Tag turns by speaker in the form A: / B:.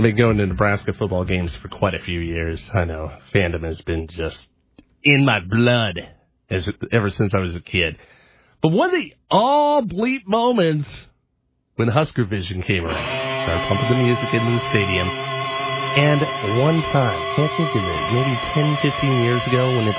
A: I've been going to Nebraska football games for quite a few years. I know. Fandom has been just in my blood ever since I was a kid. But one of the all-bleep moments when Husker Vision came around. Started pumping the music into the stadium. And one time, I think it was maybe 10, 15 years ago when they